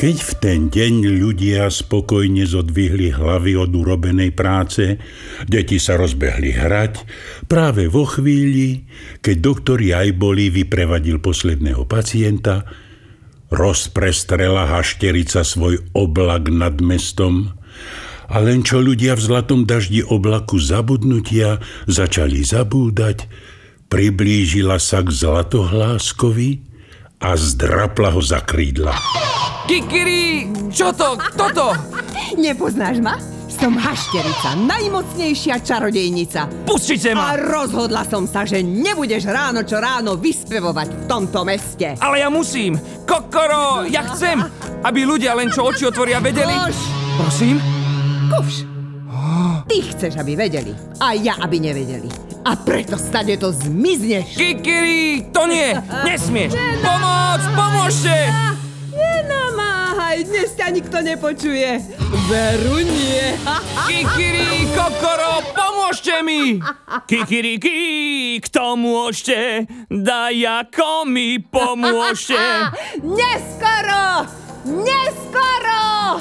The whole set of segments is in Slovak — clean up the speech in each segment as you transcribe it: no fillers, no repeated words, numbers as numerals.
Keď v ten deň ľudia spokojne zodvihli hlavy od urobenej práce, deti sa rozbehli hrať, práve vo chvíli, keď doktor Jajbolí vyprevadil posledného pacienta, rozprestrela hašterica svoj oblak nad mestom a len čo ľudia v zlatom daždi oblaku zabudnutia začali zabúdať, priblížila sa k Zlatohláskovi a zdrapla ho za krídla. Kikiri! Čo to? Kto to? Nepoznáš ma? Som hašterica, najmocnejšia čarodejnica. Pustite ma! A rozhodla som sa, že nebudeš ráno čo ráno vyspevovať v tomto meste. Ale ja musím! Kokoro! Ja chcem, aby ľudia len čo oči otvoria vedeli. Koš! Prosím? Kúš! Ty chceš, aby vedeli. A ja, aby nevedeli. A preto stade to zmizneš. Kikiri! To nie! Nesmieš! Pomoc! Pomôžte! Nenamáhaj, dnes ťa nikto nepočuje. Veru nie. Kikiri! Kokoro! Pomôžte mi! Kikiriki! Kto môžete? Daj ako mi pomôžte! Neskoro! Neskoro!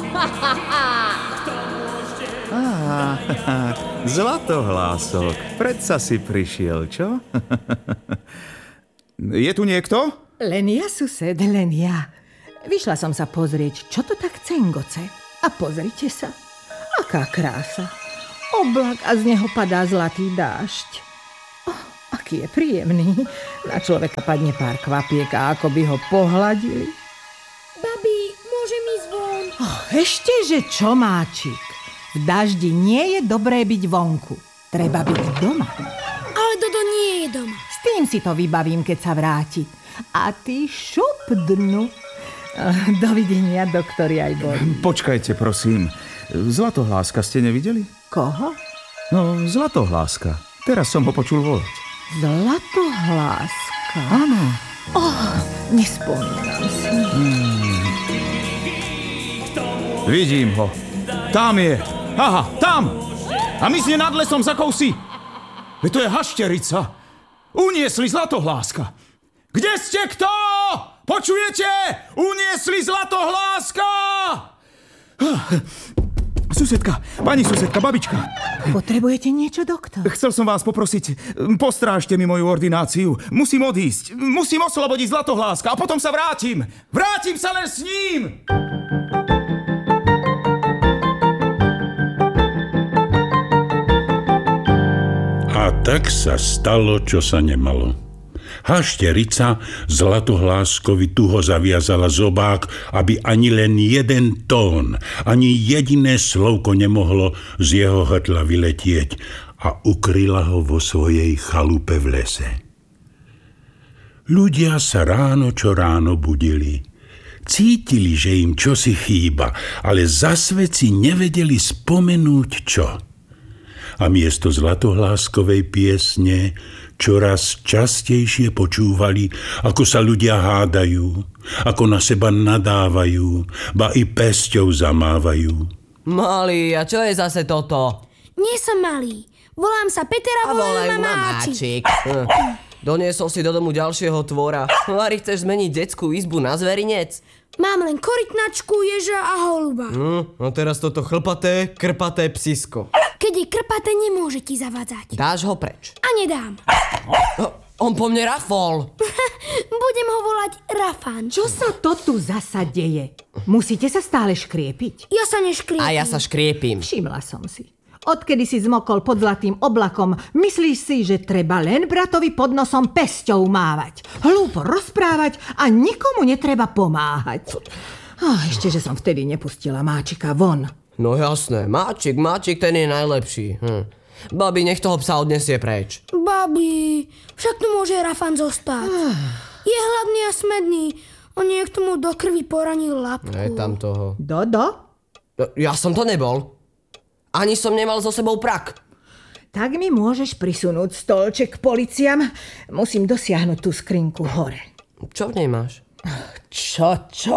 Zlatohlások, predsa si prišiel, čo? Je tu niekto? Len ja, sused, len ja. Vyšla som sa pozrieť, čo to tak cengoce. A pozrite sa, aká krása. Oblak a z neho padá zlatý dážď. Aký je príjemný. Na človeka padne pár kvapiek a ako by ho pohladili. Babi, môžem ísť von? Ešte, že čo, máčik? V daždi nie je dobré byť vonku. Treba byť doma. Ale Dodo nie je doma. S tým si to vybavím, keď sa vráti. A ty šup dnu. Dovidenia, doktor Jajbolí. Počkajte, prosím. Zlatohláska ste nevideli? Koho? No, Zlatohláska. Teraz som ho počul volať. Zlatohláska? Áno. Nespomínam si. Vidím ho. Tam je. Aha, tam! A mizne nad lesom za kousí. Veď to je hašterica. Uniesli Zlatohláska. Kde ste, kto? Počujete? Uniesli Zlatohláska! Susedka, pani susedka, babička. Potrebujete niečo, doktor? Chcel som vás poprosiť, postrážte mi moju ordináciu. Musím odísť. Musím oslobodiť Zlatohláska a potom sa vrátim. Vrátim sa len s ním! A tak sa stalo, čo sa nemalo. Hašterica Zlatohláskovi tuho zaviazala zobák, aby ani len jeden tón, ani jediné slovko nemohlo z jeho hrdla vyletieť a ukryla ho vo svojej chalupe v lese. Ľudia sa ráno čo ráno budili. Cítili, že im čosi chýba, ale zasvet si nevedeli spomenúť čo. A miesto Zlatohláskovej piesne čoraz častejšie počúvali, ako sa ľudia hádajú, ako na seba nadávajú, ba i pesťou zamávajú. Malý, a čo je zase toto? Nie som malý. Volám sa Peter a volám ma Máčik. Doniesol si do domu ďalšieho tvora. Mári, chceš zmeniť detskú izbu na zverinec? Mám len korytnačku, ježa a holuba. No teraz toto chlpaté, krpaté psisko. Keď je krpaté, nemôže ti zavádzať. Dáš ho preč. A nedám. On po mne rafol. Budem ho volať Rafan. Čo sa to tu zasa deje? Musíte sa stále škriepiť? Ja sa neškriepim. A ja sa škriepim. Všimla som si. Odkedy si zmokol pod zlatým oblakom, myslíš si, že treba len bratovi pod nosom pesťou mávať, hlúpo rozprávať a nikomu netreba pomáhať. Ešte, že som vtedy nepustila Máčika von. No jasné, Máčik, ten je najlepší. Babi, nech toho psa odnesie preč. Babi, však tu môže Rafan zostať. Je hladný a smedný. On niekto mu do krvi poranil labku. Je tam toho. Dodo? Ja som to nebol. Ani som nemal so sebou prak. Tak mi môžeš prisunúť stolček k policiam. Musím dosiahnuť tú skrinku hore. Čo v nej máš? Čo?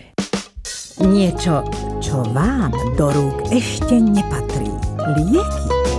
Niečo, čo vám do rúk ešte nepatrí. Lieky.